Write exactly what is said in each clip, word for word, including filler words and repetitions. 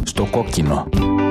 Στο κόκκινο.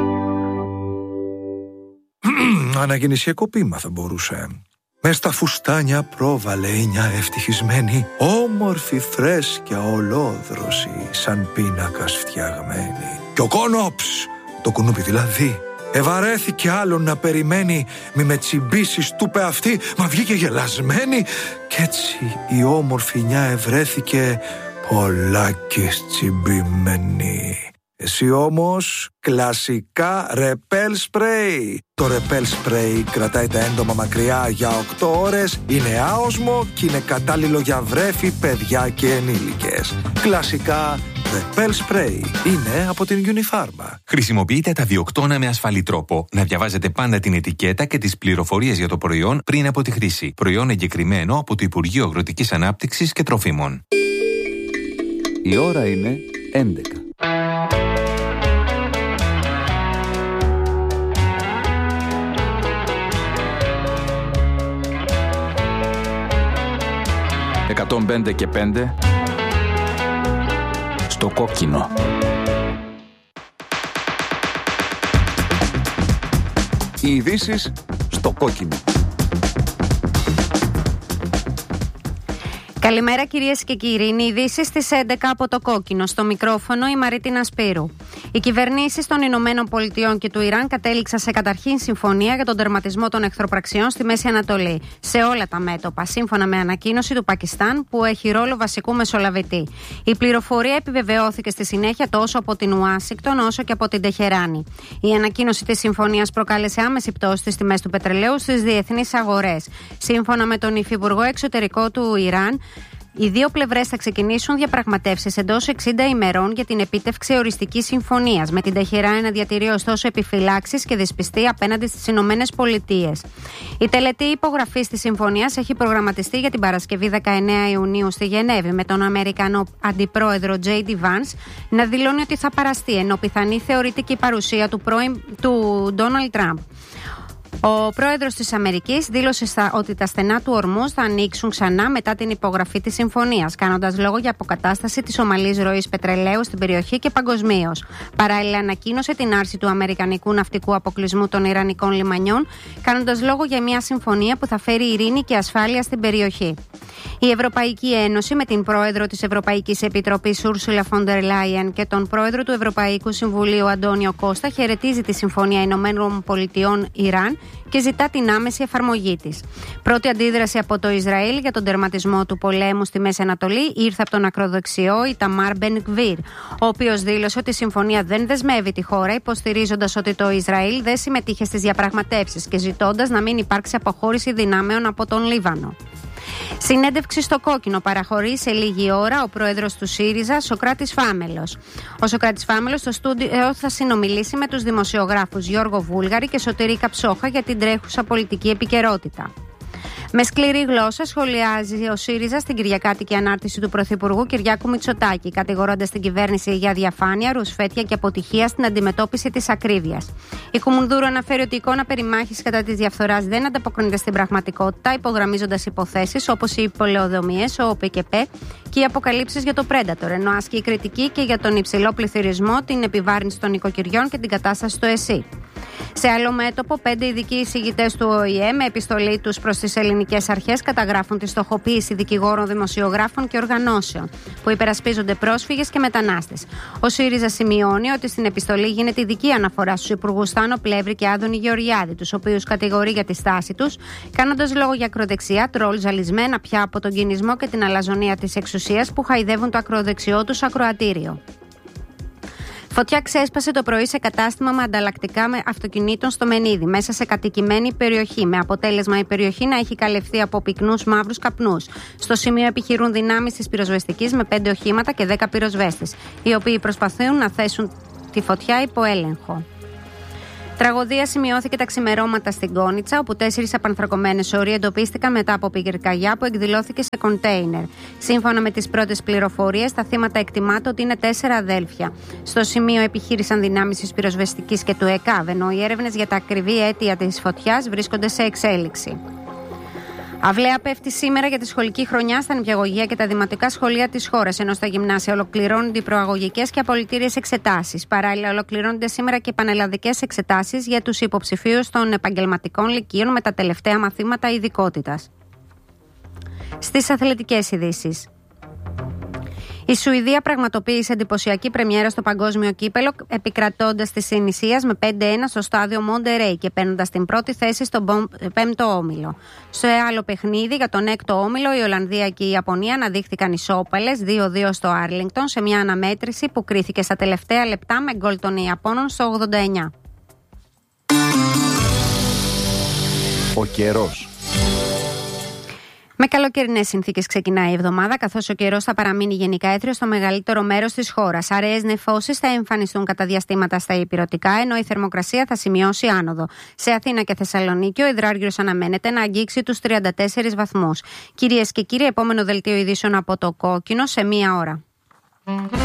Αναγεννησιακό ποίημα θα μπορούσε. Μες στα φουστάνια πρόβαλε η νιά ευτυχισμένη, όμορφη, φρέσκια, ολόδρωση, σαν πίνακας φτιαγμένη. Κι ο κόνοψ, το κουνούπι δηλαδή, ευαρέθηκε άλλον να περιμένει. Μη με τσιμπήσεις, του πε αυτή, μα βγήκε γελασμένη. Κι έτσι η όμορφη νιά ευρέθηκε πολλάκις τσιμπημένη. Εσύ όμως κλασικά ρεπέλ σπρέι. Το ρεπέλ σπρέι κρατάει τα έντομα μακριά για οκτώ ώρες, είναι άοσμο και είναι κατάλληλο για βρέφη, παιδιά και ενήλικες. Κλασικά ρεπέλ σπρέι είναι από την Unifarma. Χρησιμοποιείτε τα διοκτώνα με ασφαλή τρόπο. Να διαβάζετε πάντα την ετικέτα και τις πληροφορίες για το προϊόν πριν από τη χρήση. Προϊόν εγκεκριμένο από το Υπουργείο Αγροτικής Ανάπτυξης και Τροφίμων. Η ώρα είναι έντεκα. εκατόν πέντε και πέντε στο κόκκινο. Οι ειδήσεις στο κόκκινο. Καλημέρα κυρίες και κύριοι, είναι οι ειδήσεις στις έντεκα από το κόκκινο. Στο μικρόφωνο η Μαρίτινα Σπύρου. Οι κυβερνήσεις των Ηνωμένων Πολιτειών και του Ιράν κατέληξαν σε καταρχήν συμφωνία για τον τερματισμό των εχθροπραξιών στη Μέση Ανατολή, σε όλα τα μέτωπα, σύμφωνα με ανακοίνωση του Πακιστάν, που έχει ρόλο βασικού μεσολαβητή. Η πληροφορία επιβεβαιώθηκε στη συνέχεια τόσο από την Ουάσιγκτον όσο και από την Τεχεράνη. Η ανακοίνωση της συμφωνίας προκάλεσε άμεση πτώση στις τιμές του πετρελαίου στις διεθνείς αγορές. Σύμφωνα με τον Υφυπουργό Εξωτερικό του Ιράν, οι δύο πλευρές θα ξεκινήσουν διαπραγματεύσεις εντός εξήντα ημερών για την επίτευξη οριστικής συμφωνίας, με την Τεχεράνη να διατηρεί ωστόσο επιφυλάξεις και δυσπιστία απέναντι στις Ηνωμένες Πολιτείες. Η τελετή υπογραφής της συμφωνίας έχει προγραμματιστεί για την Παρασκευή δεκαεννέα Ιουνίου στη Γενέβη, με τον Αμερικανό Αντιπρόεδρο τζέι ντι Vance να δηλώνει ότι θα παραστεί, ενώ πιθανή θεωρητική παρουσία του, πρώην, του Ντόναλντ Τραμπ. Ο πρόεδρος της Αμερικής δήλωσε στα, ότι τα στενά του Ορμούζ θα ανοίξουν ξανά μετά την υπογραφή της συμφωνίας, κάνοντας λόγο για αποκατάσταση της ομαλής ροής πετρελαίου στην περιοχή και παγκοσμίως. Παράλληλα, ανακοίνωσε την άρση του αμερικανικού ναυτικού αποκλεισμού των ιρανικών λιμανιών, κάνοντας λόγο για μια συμφωνία που θα φέρει ειρήνη και ασφάλεια στην περιοχή. Η Ευρωπαϊκή Ένωση, με την πρόεδρο της Ευρωπαϊκής Επιτροπής Ursula von der Leyen και τον πρόεδρο του Ευρωπαϊκού Συμβουλίου Αντώνιο Κώστα, χαιρετίζει τη Συμφωνία Ηνωμένων Πολιτειών Ιράν και ζητά την άμεση εφαρμογή της. Πρώτη αντίδραση από το Ισραήλ για τον τερματισμό του πολέμου στη Μέση Ανατολή ήρθε από τον ακροδεξιό Ιταμάρ Μπεν Γκβίρ, ο οποίος δήλωσε ότι η συμφωνία δεν δεσμεύει τη χώρα, υποστηρίζοντας ότι το Ισραήλ δεν συμμετείχε στις διαπραγματεύσεις και ζητώντας να μην υπάρξει αποχώρηση δυνάμεων από τον Λίβανο. Συνέντευξη στο κόκκινο παραχωρεί σε λίγη ώρα ο πρόεδρος του ΣΥΡΙΖΑ, Σωκράτης Φάμελος. Ο Σωκράτης Φάμελος στο στούντιο θα συνομιλήσει με τους δημοσιογράφους Γιώργο Βούλγαρη και Σωτηρή Καψόχα για την τρέχουσα πολιτική επικαιρότητα. Με σκληρή γλώσσα σχολιάζει ο ΣΥΡΙΖΑ στην κυριακάτικη ανάρτηση του Πρωθυπουργού Κυριάκου Μητσοτάκη, κατηγορώντας την κυβέρνηση για διαφάνεια, ρουσφέτεια και αποτυχία στην αντιμετώπιση της ακρίβειας. Η Κουμουνδούρου αναφέρει ότι η εικόνα περιμάχης κατά της διαφθοράς δεν ανταποκρίνεται στην πραγματικότητα, υπογραμμίζοντας υποθέσεις όπως οι πολεοδομίες, ο ΟΠΚΠ και οι αποκαλύψεις για το Predator, ενώ ασκεί κριτική και για τον υψηλό πληθωρισμό, την επιβάρυνση των οικοκυριών και την κατάσταση στο ΕΣΥ. Σε άλλο μέτωπο, πέντε ειδικοί εισηγητές του ΟΗΕ με επιστολή τους προς τις ελληνικές αρχές καταγράφουν τη στοχοποίηση δικηγόρων, δημοσιογράφων και οργανώσεων που υπερασπίζονται πρόσφυγες και μετανάστες. Ο ΣΥΡΙΖΑ σημειώνει ότι στην επιστολή γίνεται ειδική αναφορά στους υπουργούς Θάνο Πλεύρη και Άδωνη Γεωργιάδη, τους οποίους κατηγορεί για τη στάση τους, κάνοντας λόγο για ακροδεξιά τρόλ ζαλισμένα πια από τον κινησμό και την αλαζονία της εξουσίας που χαϊδεύουν το ακροδεξιό τους ακροατήριο. Φωτιά ξέσπασε το πρωί σε κατάστημα με ανταλλακτικά με αυτοκινήτων στο Μενίδη, μέσα σε κατοικημένη περιοχή, με αποτέλεσμα η περιοχή να έχει καλευθεί από πυκνούς μαύρους καπνούς. Στο σημείο επιχειρούν δυνάμεις της πυροσβεστικής με πέντε οχήματα και δέκα πυροσβέστες, οι οποίοι προσπαθούν να θέσουν τη φωτιά υπό έλεγχο. Τραγωδία σημειώθηκε τα ξημερώματα στην Κόνιτσα, όπου τέσσερις απανθρακωμένες όροι εντοπίστηκαν μετά από πυρκαγιά που εκδηλώθηκε σε κοντέινερ. Σύμφωνα με τις πρώτες πληροφορίες, τα θύματα εκτιμάται ότι είναι τέσσερα αδέλφια. Στο σημείο επιχείρησαν δυνάμεις της πυροσβεστικής και του ΕΚΑΒ, ενώ οι έρευνες για τα ακριβή αίτια της φωτιάς βρίσκονται σε εξέλιξη. Αυλαία πέφτει σήμερα για τη σχολική χρονιά στα νηπιαγωγεία και τα δημοτικά σχολεία της χώρας, ενώ στα γυμνάσια ολοκληρώνονται οι προαγωγικές και απολυτήριες εξετάσεις. Παράλληλα, ολοκληρώνονται σήμερα και πανελλαδικές εξετάσεις για τους υποψηφίους των επαγγελματικών λυκείων με τα τελευταία μαθήματα ειδικότητας. Στις αθλητικές ειδήσεις. Η Σουηδία πραγματοποίησε εντυπωσιακή πρεμιέρα στο παγκόσμιο κύπελο, επικρατώντας τη Ινησίας με πέντε ένα στο στάδιο Μοντερέι και παίρνοντας την πρώτη θέση στον πέμπτο όμιλο. Σε άλλο παιχνίδι, για τον έκτο όμιλο, η Ολλανδία και η Ιαπωνία αναδείχθηκαν ισόπαλες δύο δύο στο Άρλινγκτον σε μια αναμέτρηση που κρίθηκε στα τελευταία λεπτά με γκολ των Ιαπώνων στο ογδόντα εννιά. Ο καιρός. Με καλοκαιρινές συνθήκες ξεκινάει η εβδομάδα, καθώς ο καιρός θα παραμείνει γενικά έθριος στο μεγαλύτερο μέρος της χώρας. Αραιές νεφώσεις θα εμφανιστούν κατά διαστήματα στα ηπειρωτικά, ενώ η θερμοκρασία θα σημειώσει άνοδο. Σε Αθήνα και Θεσσαλονίκη, ο υδράργυρος αναμένεται να αγγίξει τους τριάντα τέσσερις βαθμούς. Κυρίες και κύριοι, επόμενο δελτίο ειδήσεων από το Κόκκινο σε μία ώρα.